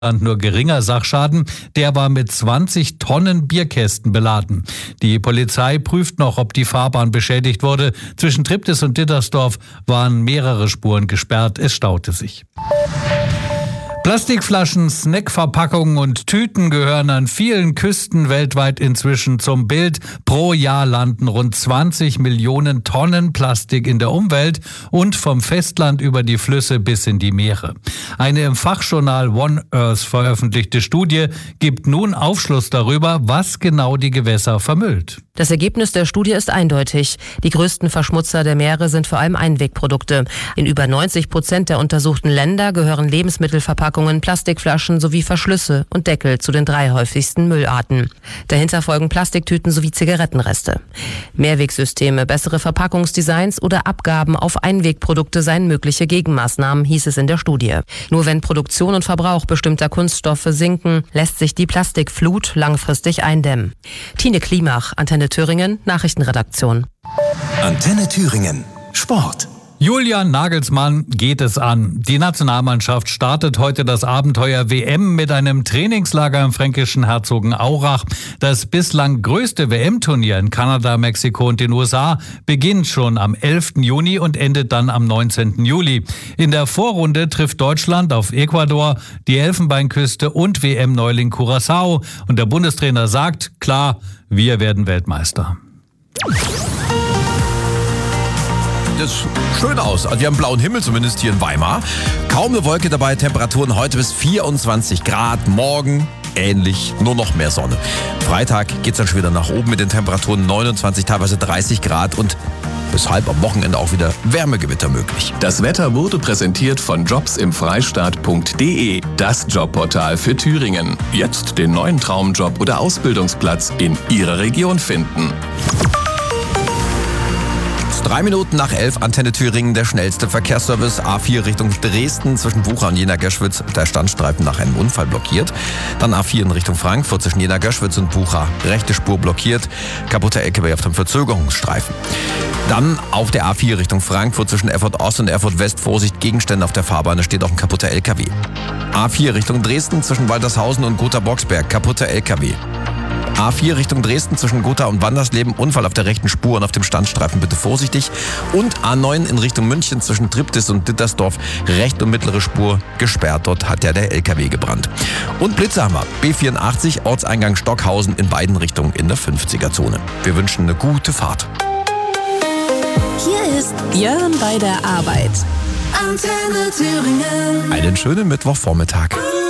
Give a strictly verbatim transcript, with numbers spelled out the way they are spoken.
nur geringer Sachschaden, der war mit zwanzig Tonnen Bierkästen beladen. Die Polizei prüft noch, ob die Fahrbahn beschädigt wurde. Zwischen Triptis und Dittersdorf waren mehrere Spuren gesperrt, es staute sich. Plastikflaschen, Snackverpackungen und Tüten gehören an vielen Küsten weltweit inzwischen zum Bild. Pro Jahr landen rund zwanzig Millionen Tonnen Plastik in der Umwelt und vom Festland über die Flüsse bis in die Meere. Eine im Fachjournal One Earth veröffentlichte Studie gibt nun Aufschluss darüber, was genau die Gewässer vermüllt. Das Ergebnis der Studie ist eindeutig. Die größten Verschmutzer der Meere sind vor allem Einwegprodukte. In über neunzig Prozent der untersuchten Länder gehören Lebensmittelverpackungen, Plastikflaschen sowie Verschlüsse und Deckel zu den drei häufigsten Müllarten. Dahinter folgen Plastiktüten sowie Zigarettenreste. Mehrwegsysteme, bessere Verpackungsdesigns oder Abgaben auf Einwegprodukte seien mögliche Gegenmaßnahmen, hieß es in der Studie. Nur wenn Produktion und Verbrauch bestimmter Kunststoffe sinken, lässt sich die Plastikflut langfristig eindämmen. Tine Klimach, Antenne Thüringen, Nachrichtenredaktion. Antenne Thüringen, Sport. Julian Nagelsmann geht es an. Die Nationalmannschaft startet heute das Abenteuer W M mit einem Trainingslager im fränkischen Herzogenaurach. Das bislang größte W M-Turnier in Kanada, Mexiko und den U S A beginnt schon am elften Juni und endet dann am neunzehnten Juli. In der Vorrunde trifft Deutschland auf Ecuador, die Elfenbeinküste und W M-Neuling Curaçao. Und der Bundestrainer sagt, klar, wir werden Weltmeister. Das sieht schön aus. Also wir haben blauen Himmel, zumindest hier in Weimar. Kaum eine Wolke dabei, Temperaturen heute bis vierundzwanzig Grad. Morgen ähnlich, nur noch mehr Sonne. Freitag geht's dann schon wieder nach oben mit den Temperaturen neunundzwanzig, teilweise dreißig Grad und weshalb am Wochenende auch wieder Wärmegewitter möglich. Das Wetter wurde präsentiert von jobs im freistaat punkt de, das Jobportal für Thüringen. Jetzt den neuen Traumjob oder Ausbildungsplatz in Ihrer Region finden. Drei Minuten nach elf, Antenne Thüringen, der schnellste Verkehrsservice. A vier Richtung Dresden zwischen Bucha und Jena-Göschwitz, der Standstreifen nach einem Unfall blockiert. Dann A vier in Richtung Frankfurt zwischen Jena-Göschwitz und Bucha, rechte Spur blockiert. Kaputter L K W auf dem Verzögerungsstreifen. Dann auf der A vier Richtung Frankfurt zwischen Erfurt Ost und Erfurt West, Vorsicht, Gegenstände auf der Fahrbahn, da steht auch ein kaputter L K W. A vier Richtung Dresden zwischen Waltershausen und Gotha-Boxberg, kaputter L K W. A vier Richtung Dresden zwischen Gotha und Wandersleben, Unfall auf der rechten Spur und auf dem Standstreifen, bitte vorsichtig. Und A neun in Richtung München zwischen Triptis und Dittersdorf, rechte und mittlere Spur gesperrt, dort hat ja der L K W gebrannt. Und Blitze haben wir, B vierundachtzig, Ortseingang Stockhausen in beiden Richtungen in der fünfziger-Zone. Wir wünschen eine gute Fahrt. Hier ist Björn bei der Arbeit. Antenne Thüringen. Einen schönen Mittwochvormittag.